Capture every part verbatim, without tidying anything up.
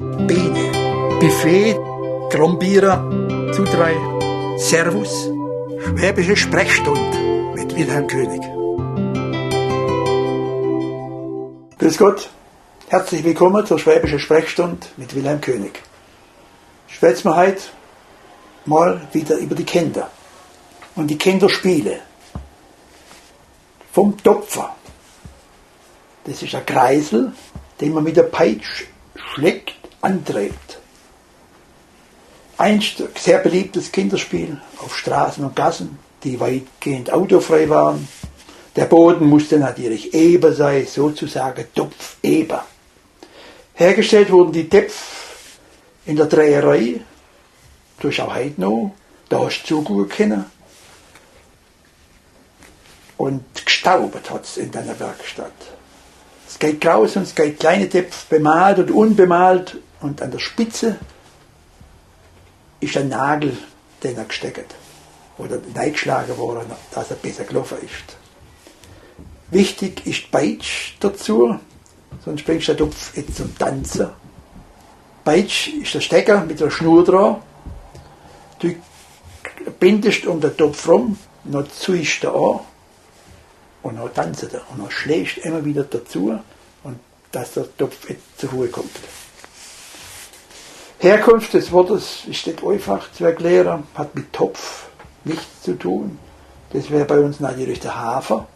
Biene, Buffet, Grombierer, zu drei, Servus, Schwäbische Sprechstunde mit Wilhelm König. Grüß Gott, herzlich willkommen zur Schwäbische Sprechstunde mit Wilhelm König. Ich werde mir heute mal wieder über die Kinder und die Kinderspiele vom Topfer. Das ist ein Kreisel, den man mit der Peitsche schlägt, antreibt. Einst ein sehr beliebtes Kinderspiel auf Straßen und Gassen, die weitgehend autofrei waren. Der Boden musste natürlich eber sein, sozusagen Topfeber. Hergestellt wurden die Töpfe in der Dreherei, durch auch heute noch, da hast du zugucken können. Und gestaubt hat es in deiner Werkstatt. Es geht groß und es geht kleine Töpfe, bemalt und unbemalt, und an der Spitze ist ein Nagel, den er gesteckt oder reingeschlagen worden, dass er besser gelaufen ist. Wichtig ist die Peitsche dazu, sonst bringst du den Topf jetzt zum Tanzen. Peitsche ist der Stecker mit der Schnur dran. Du bindest um den Topf rum, dann ziehst du an und dann tanzt er und dann schlägst du immer wieder dazu, und dass der Topf jetzt zur Ruhe kommt. Herkunft des Wortes ist nicht einfach zu erklären, hat mit Topf nichts zu tun. Das wäre bei uns natürlich der Hafer.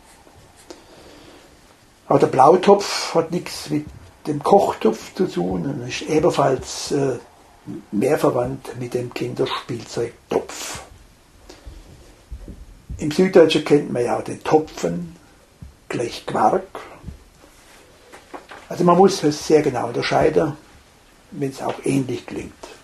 Auch der Blautopf hat nichts mit dem Kochtopf zu tun und ist ebenfalls äh, mehr verwandt mit dem Kinderspielzeug Topf. Im Süddeutschen kennt man ja auch den Topfen, gleich Quark. Also man muss es sehr genau unterscheiden, wenn es auch ähnlich klingt.